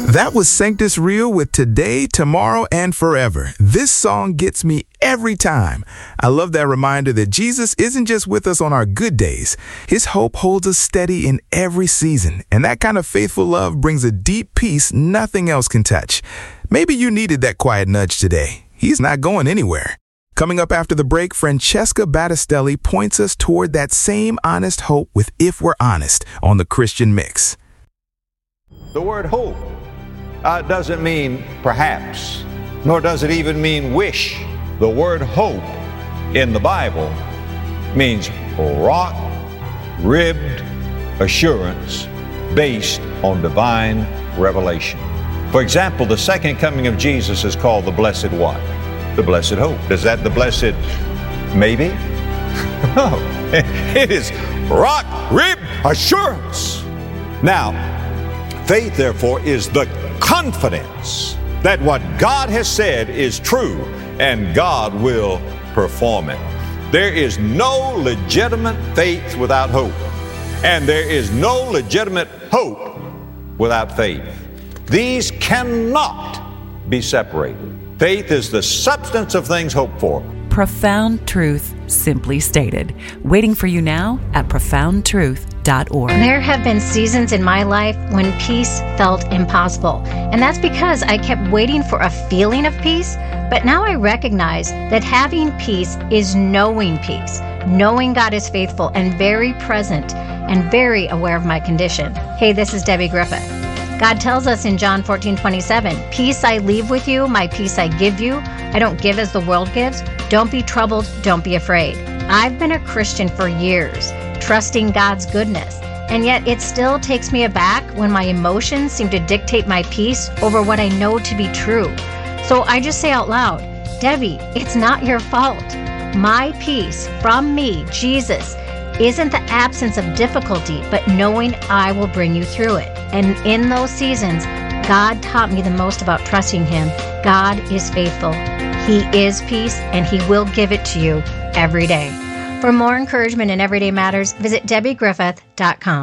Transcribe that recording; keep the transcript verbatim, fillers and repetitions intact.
That was Sanctus Real with Today, Tomorrow, and Forever. This song gets me every time. I love that reminder that Jesus isn't just with us on our good days. His hope holds us steady in every season, and that kind of faithful love brings a deep peace nothing else can touch. Maybe you needed that quiet nudge today. He's not going anywhere. Coming up after the break, Francesca Battistelli points us toward that same honest hope with If We're Honest on the Christian Mix. The word hope uh, doesn't mean perhaps, nor does it even mean wish. The word hope in the Bible means rock-ribbed assurance based on divine revelation. For example, the second coming of Jesus is called the blessed what? The blessed hope. Is that the blessed maybe? No, it is rock-ribbed assurance. Now, faith, therefore, is the confidence that what God has said is true and God will perform it. There is no legitimate faith without hope, and there is no legitimate hope without faith. These cannot be separated. Faith is the substance of things hoped for. Profound truth, simply stated. Waiting for you now at profound truth dot org. There have been seasons in my life when peace felt impossible, and that's because I kept waiting for a feeling of peace. But now I recognize that having peace is knowing peace, knowing God is faithful and very present and very aware of my condition. Hey, this is Debbie Griffith. God tells us in John fourteen twenty-seven, "Peace I leave with you, my peace I give you. I don't give as the world gives. Don't be troubled, don't be afraid." I've been a Christian for years, trusting God's goodness, and yet it still takes me aback when my emotions seem to dictate my peace over what I know to be true. So I just say out loud, Debbie, it's not your fault. My peace from me, Jesus, isn't the absence of difficulty, but knowing I will bring you through it. And in those seasons, God taught me the most about trusting Him. God is faithful. He is peace, and He will give it to you every day. For more encouragement in everyday matters, visit Debbie Griffith dot com.